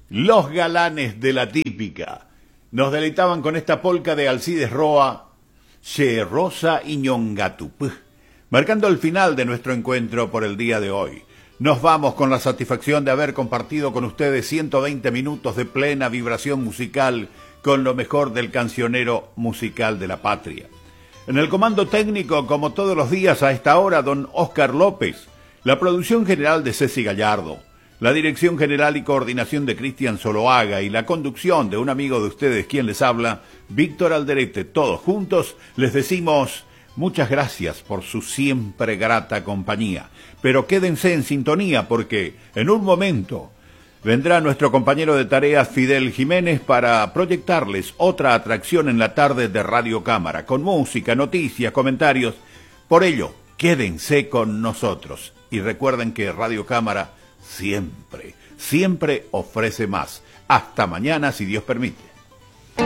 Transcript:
Los Galanes de la Típica. Nos deleitaban con esta polca de Alcides Roa, Che Rosa y Ñongatupú, marcando el final de nuestro encuentro por el día de hoy. Nos vamos con la satisfacción de haber compartido con ustedes 120 minutos de plena vibración musical con lo mejor del cancionero musical de la patria. En el comando técnico, como todos los días a esta hora, don Óscar López, la producción general de Ceci Gallardo, la dirección general y coordinación de Cristian Zoloaga y la conducción de un amigo de ustedes, quien les habla, Víctor Alderete. Todos juntos les decimos muchas gracias por su siempre grata compañía. Pero quédense en sintonía porque en un momento vendrá nuestro compañero de tareas Fidel Jiménez para proyectarles otra atracción en la tarde de Radio Cámara, con música, noticias, comentarios. Por ello, quédense con nosotros y recuerden que Radio Cámara siempre ofrece más. Hasta mañana, si Dios permite.